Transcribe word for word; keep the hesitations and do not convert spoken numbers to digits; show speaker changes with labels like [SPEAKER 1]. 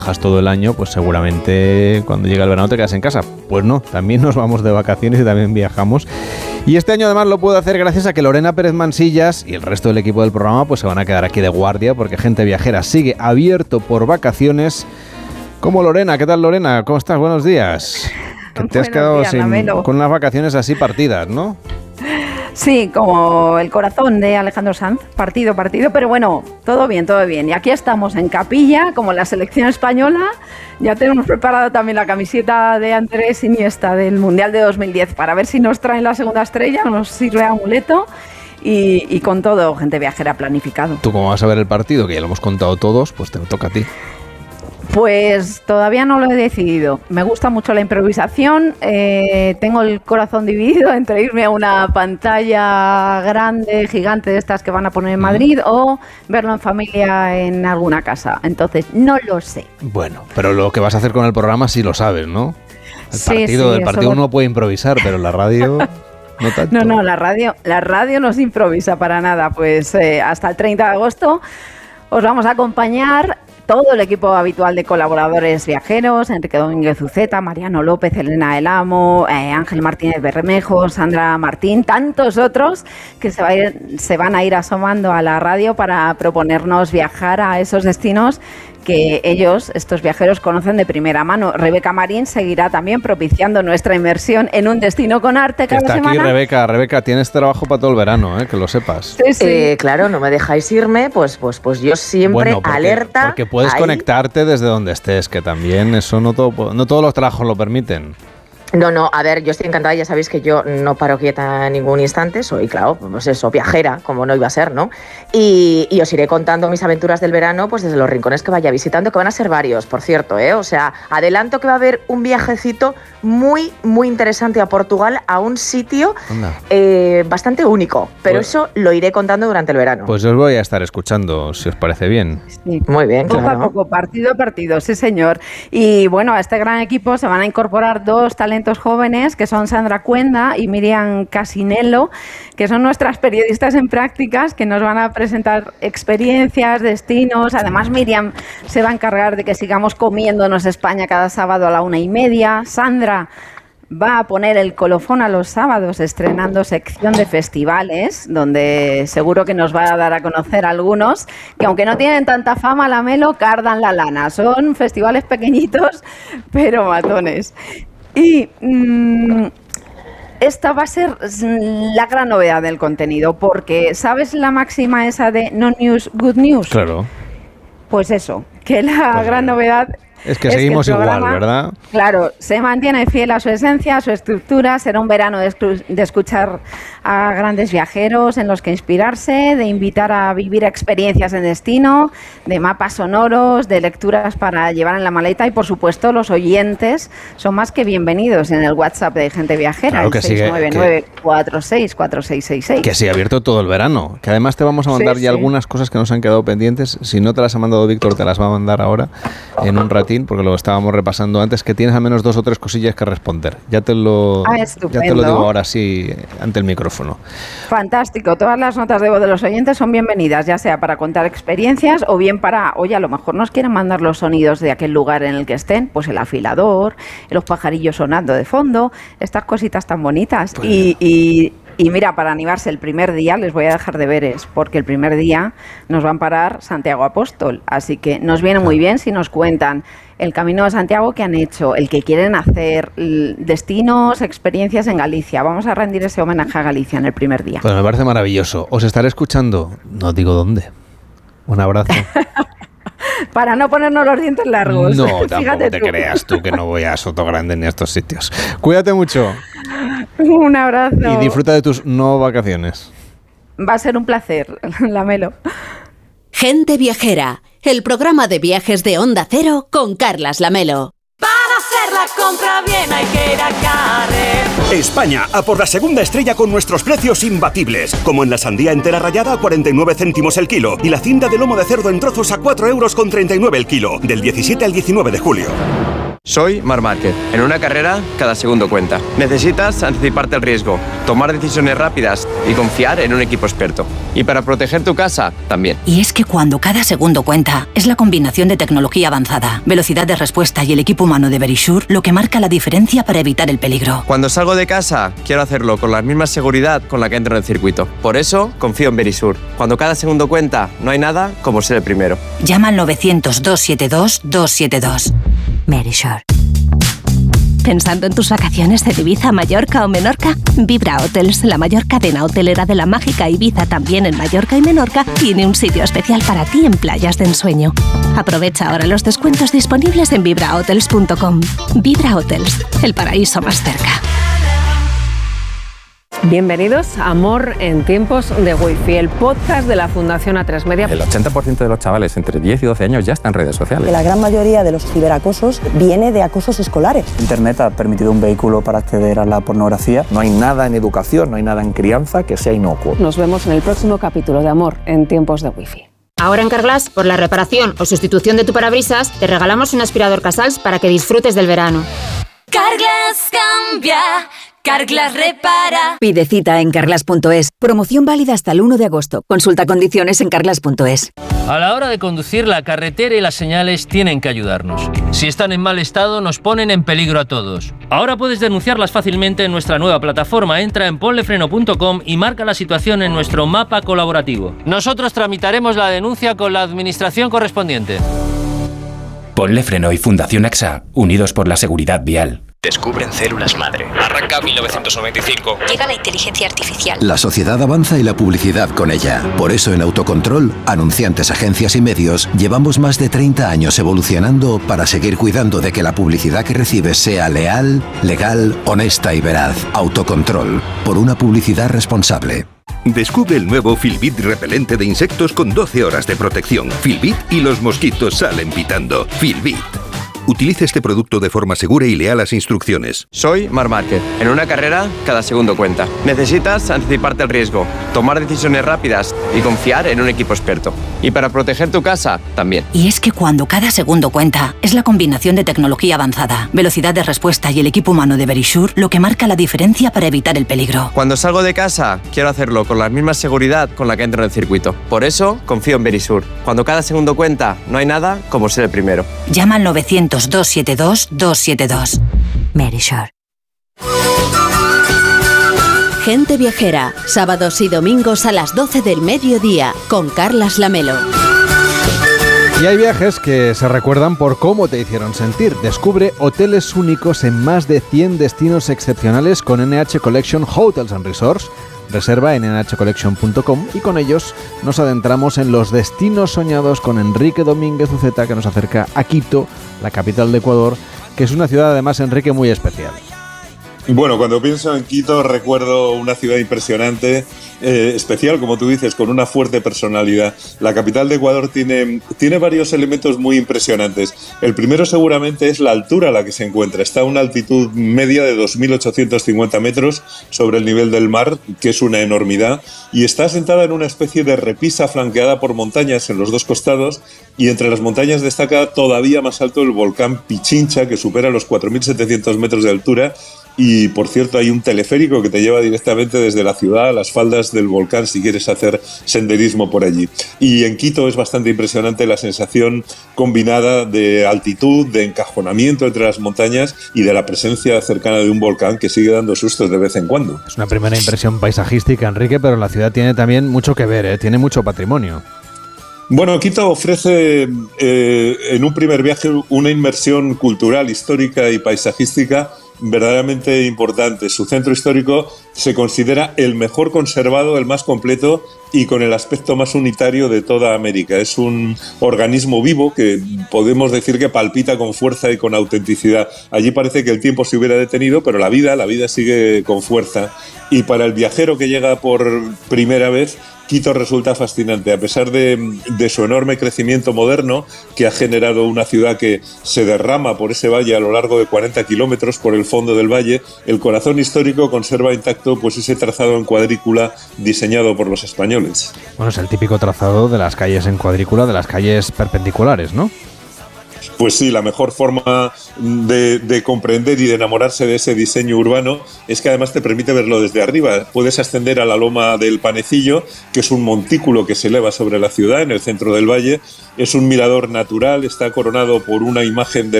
[SPEAKER 1] trabajas todo el año, pues seguramente cuando llega el verano te quedas en casa. Pues no, también nos vamos de vacaciones y también viajamos. Y este año además lo puedo hacer gracias a que Lorena Pérez Mansillas y el resto del equipo del programa pues se van a quedar aquí de guardia, porque Gente Viajera sigue abierto por vacaciones. ¿Cómo, Lorena? ¿Qué tal, Lorena? ¿Cómo estás? Buenos días. Que te has quedado días, sin, con unas vacaciones así partidas, ¿no?
[SPEAKER 2] Sí, como el corazón de Alejandro Sanz, partido, partido, pero bueno, todo bien, todo bien. Y aquí estamos en Capilla, como la selección española. Ya tenemos preparada también la camiseta de Andrés Iniesta del Mundial de dos mil diez para ver si nos traen la segunda estrella, nos sirve de amuleto. Y, y con todo, Gente Viajera planificado.
[SPEAKER 1] ¿Tú cómo vas a ver el partido? Que ya lo hemos contado todos, pues te toca a ti.
[SPEAKER 2] Pues todavía no lo he decidido. Me gusta mucho la improvisación. Eh, tengo el corazón dividido entre irme a una pantalla grande, gigante de estas que van a poner en Madrid, mm. o verlo en familia en alguna casa. Entonces, no lo sé.
[SPEAKER 1] Bueno, pero lo que vas a hacer con el programa sí lo sabes, ¿no? El
[SPEAKER 2] sí,
[SPEAKER 1] partido,
[SPEAKER 2] sí,
[SPEAKER 1] el partido uno puede improvisar, pero la radio... No, tanto.
[SPEAKER 2] no, no, la radio, la radio no se improvisa para nada. Pues eh, hasta el treinta de agosto os vamos a acompañar todo el equipo habitual de colaboradores viajeros: Enrique Domínguez Uceta, Mariano López, Elena del Amo, eh, Ángel Martínez Bermejo, Sandra Martín, tantos otros que se, va a ir, se van a ir asomando a la radio para proponernos viajar a esos destinos que ellos, estos viajeros, conocen de primera mano. Rebeca Marín seguirá también propiciando nuestra inmersión en un destino con arte cada
[SPEAKER 1] Está
[SPEAKER 2] semana.
[SPEAKER 1] Aquí Rebeca, Rebeca, tienes trabajo para todo el verano, ¿eh? Que lo sepas.
[SPEAKER 3] Sí, sí. Eh, claro, no me dejáis irme, pues, pues, pues yo siempre
[SPEAKER 1] bueno, porque,
[SPEAKER 3] alerta.
[SPEAKER 1] Porque puedes ahí conectarte desde donde estés, que también eso no, todo, no todos los trabajos lo permiten.
[SPEAKER 3] No, no, a ver, yo estoy encantada, ya sabéis que yo no paro quieta en ningún instante, soy, claro, pues eso, viajera, como no iba a ser, ¿no? Y, y os iré contando mis aventuras del verano, pues desde los rincones que vaya visitando, que van a ser varios, por cierto, ¿eh? O sea, adelanto que va a haber un viajecito muy, muy interesante a Portugal, a un sitio eh, bastante único, pero pues, eso lo iré contando durante el verano.
[SPEAKER 1] Pues os voy a estar escuchando, si os parece bien.
[SPEAKER 2] Sí.
[SPEAKER 3] Muy bien,
[SPEAKER 2] poco
[SPEAKER 3] claro.
[SPEAKER 2] a poco, partido a partido, sí señor. Y bueno, a este gran equipo se van a incorporar dos talentos jóvenes, que son Sandra Cuenda y Miriam Casinello, que son nuestras periodistas en prácticas, que nos van a presentar experiencias, destinos. Además, Miriam se va a encargar de que sigamos comiéndonos España cada sábado a la una y media. Sandra va a poner el colofón a los sábados, estrenando sección de festivales, donde seguro que nos va a dar a conocer algunos, que aunque no tienen tanta fama, la Melo, cardan la lana. Son festivales pequeñitos, pero matones. Y mmm, esta va a ser la gran novedad del contenido, porque ¿sabes la máxima esa de no news, good news?
[SPEAKER 1] Claro.
[SPEAKER 2] Pues eso, que la pues gran novedad...
[SPEAKER 1] Es que es seguimos que programa, igual, ¿verdad?
[SPEAKER 2] Claro, se mantiene fiel a su esencia, a su estructura. Será un verano de, de escuchar a grandes viajeros en los que inspirarse, de invitar a vivir experiencias en destino, de mapas sonoros, de lecturas para llevar en la maleta. Y por supuesto, los oyentes son más que bienvenidos en el WhatsApp de Gente Viajera,
[SPEAKER 1] claro que
[SPEAKER 2] el seis nueve nueve, cuatro seis cuatro seis seis seis.
[SPEAKER 1] Que sigue abierto todo el verano. Que además te vamos a mandar sí, ya sí. algunas cosas que nos han quedado pendientes. Si no te las ha mandado Víctor, te las va a mandar ahora en un ratito, porque lo estábamos repasando antes, que tienes al menos dos o tres cosillas que responder. Ya te lo,
[SPEAKER 2] ah,
[SPEAKER 1] ya te lo digo ahora sí ante el micrófono.
[SPEAKER 2] Fantástico. Todas las notas de voz de los oyentes son bienvenidas, ya sea para contar experiencias o bien para, oye, a lo mejor nos quieren mandar los sonidos de aquel lugar en el que estén, pues el afilador, los pajarillos sonando de fondo, estas cositas tan bonitas. Pues y, y Y mira, para animarse el primer día les voy a dejar deberes, porque el primer día nos van a parar Santiago Apóstol, así que nos viene muy bien si nos cuentan el Camino de Santiago que han hecho, el que quieren hacer, destinos, experiencias en Galicia. Vamos a rendir ese homenaje a Galicia en el primer día.
[SPEAKER 1] Pues me parece maravilloso. Os estaré escuchando, no digo dónde. Un abrazo.
[SPEAKER 2] Para no ponernos los dientes largos.
[SPEAKER 1] No, tampoco
[SPEAKER 2] Fíjate
[SPEAKER 1] te
[SPEAKER 2] tú.
[SPEAKER 1] creas tú que no voy a Sotogrande ni a estos sitios. Cuídate mucho.
[SPEAKER 2] Un abrazo.
[SPEAKER 1] Y disfruta de tus no vacaciones.
[SPEAKER 2] Va a ser un placer, la Melo.
[SPEAKER 4] Gente Viajera, el programa de viajes de Onda Cero con Carlas Lamelo.
[SPEAKER 5] Para hacer la compra bien hay que ir a Carrefour.
[SPEAKER 6] España, a por la segunda estrella con nuestros precios imbatibles. Como en la sandía entera rallada a cuarenta y nueve céntimos el kilo y la cinta de lomo de cerdo en trozos a cuatro euros con treinta y nueve el kilo. Del diecisiete al diecinueve de julio.
[SPEAKER 7] Soy Marc Márquez. En una carrera, cada segundo cuenta. Necesitas anticiparte al riesgo, tomar decisiones rápidas y confiar en un equipo experto. Y para proteger tu casa, también.
[SPEAKER 8] Y es que cuando cada segundo cuenta, es la combinación de tecnología avanzada, velocidad de respuesta y el equipo humano de Verisure lo que marca la diferencia para evitar el peligro.
[SPEAKER 7] Cuando salgo de casa, quiero hacerlo con la misma seguridad con la que entro en el circuito. Por eso, confío en Verisure. Cuando cada segundo cuenta, no hay nada como ser el primero.
[SPEAKER 8] Llama al novecientos, doscientos setenta y dos, doscientos setenta y dos. Verisure.
[SPEAKER 9] ¿Pensando en tus vacaciones de Ibiza, Mallorca o Menorca? Vibra Hotels, la mayor cadena hotelera de la mágica Ibiza, también en Mallorca y Menorca, tiene un sitio especial para ti en playas de ensueño. Aprovecha ahora los descuentos disponibles en vibra hotels punto com. Vibra Hotels, el paraíso más cerca.
[SPEAKER 10] Bienvenidos a Amor en tiempos de Wi-Fi, el podcast de la Fundación A tres Media.
[SPEAKER 11] El ochenta por ciento de los chavales entre diez y doce años ya están en redes sociales.
[SPEAKER 12] Que la gran mayoría de los ciberacosos viene de acosos escolares.
[SPEAKER 13] Internet ha permitido un vehículo para acceder a la pornografía.
[SPEAKER 14] No hay nada en educación, no hay nada en crianza que sea inocuo.
[SPEAKER 10] Nos vemos en el próximo capítulo de Amor en tiempos de Wi-Fi.
[SPEAKER 15] Ahora en Carglass, por la reparación o sustitución de tu parabrisas, te regalamos un aspirador Casals para que disfrutes del verano.
[SPEAKER 5] Carglass cambia, Carglass repara.
[SPEAKER 16] Pide cita en carglass punto es. Promoción válida hasta el uno de agosto. Consulta condiciones en carglass punto es.
[SPEAKER 17] A la hora de conducir, la carretera y las señales tienen que ayudarnos. Si están en mal estado, nos ponen en peligro a todos. Ahora puedes denunciarlas fácilmente en nuestra nueva plataforma. Entra en ponlefreno punto com y marca la situación en nuestro mapa colaborativo. Nosotros tramitaremos la denuncia con la administración correspondiente.
[SPEAKER 18] Ponle Freno y Fundación A X A, unidos por la seguridad vial.
[SPEAKER 19] Descubren células madre. Arranca mil novecientos noventa y cinco.
[SPEAKER 20] Llega la inteligencia artificial.
[SPEAKER 21] La sociedad avanza y la publicidad con ella. Por eso en Autocontrol, anunciantes, agencias y medios, llevamos más de treinta años evolucionando para seguir cuidando de que la publicidad que recibes sea leal, legal, honesta y veraz. Autocontrol, por una publicidad responsable.
[SPEAKER 22] Descubre el nuevo Filbit repelente de insectos con doce horas de protección. Filbit y los mosquitos salen pitando. Filbit. Utilice este producto de forma segura y lea las instrucciones.
[SPEAKER 7] Soy Marc Márquez. En una carrera, cada segundo cuenta. Necesitas anticiparte al riesgo, tomar decisiones rápidas y confiar en un equipo experto. Y para proteger tu casa, también.
[SPEAKER 8] Y es que cuando cada segundo cuenta, es la combinación de tecnología avanzada, velocidad de respuesta y el equipo humano de Verisure lo que marca la diferencia para evitar el peligro.
[SPEAKER 7] Cuando salgo de casa, quiero hacerlo con la misma seguridad con la que entro en el circuito. Por eso, confío en Verisure. Cuando cada segundo cuenta, no hay nada como ser el primero.
[SPEAKER 8] Llama al novecientos, doscientos setenta y dos, doscientos setenta y dos. Verisure.
[SPEAKER 4] Gente Viajera, sábados y domingos a las doce del mediodía, con Carlas Lamelo.
[SPEAKER 1] Y hay viajes que se recuerdan por cómo te hicieron sentir. Descubre hoteles únicos en más de cien destinos excepcionales con N H Collection Hotels and Resorts. Reserva en ene hache collection punto com y con ellos nos adentramos en los destinos soñados con Enrique Domínguez Uceta, que nos acerca a Quito, la capital de Ecuador, que es una ciudad además, Enrique, muy especial.
[SPEAKER 23] Bueno, cuando pienso en Quito recuerdo una ciudad impresionante, eh, especial, como tú dices, con una fuerte personalidad. La capital de Ecuador tiene, tiene varios elementos muy impresionantes. El primero seguramente es la altura a la que se encuentra. Está a una altitud media de dos mil ochocientos cincuenta metros sobre el nivel del mar, que es una enormidad, y está asentada en una especie de repisa flanqueada por montañas en los dos costados, y entre las montañas destaca todavía más alto el volcán Pichincha, que supera los cuatro mil setecientos metros de altura. Y, por cierto, hay un teleférico que te lleva directamente desde la ciudad a las faldas del volcán si quieres hacer senderismo por allí. Y en Quito es bastante impresionante la sensación combinada de altitud, de encajonamiento entre las montañas y de la presencia cercana de un volcán que sigue dando sustos de vez en cuando.
[SPEAKER 1] Es una primera impresión paisajística, Enrique, pero la ciudad tiene también mucho que ver, ¿eh? Tiene mucho patrimonio.
[SPEAKER 23] Bueno, Quito ofrece eh, en un primer viaje una inmersión cultural, histórica y paisajística verdaderamente importante. Su centro histórico se considera el mejor conservado, el más completo y con el aspecto más unitario de toda América. Es un organismo vivo que podemos decir que palpita con fuerza y con autenticidad. Allí parece que el tiempo se hubiera detenido, pero la vida, la vida sigue con fuerza. Y para el viajero que llega por primera vez, Quito resulta fascinante, a pesar de, de su enorme crecimiento moderno, que ha generado una ciudad que se derrama por ese valle a lo largo de cuarenta kilómetros por el fondo del valle. El corazón histórico conserva intacto pues ese trazado en cuadrícula diseñado por los españoles.
[SPEAKER 1] Bueno, es el típico trazado de las calles en cuadrícula, de las calles perpendiculares, ¿no?
[SPEAKER 23] Pues sí, la mejor forma de, de comprender y de enamorarse de ese diseño urbano es que además te permite verlo desde arriba. Puedes ascender a la loma del Panecillo, que es un montículo que se eleva sobre la ciudad en el centro del valle. Es un mirador natural, está coronado por una imagen del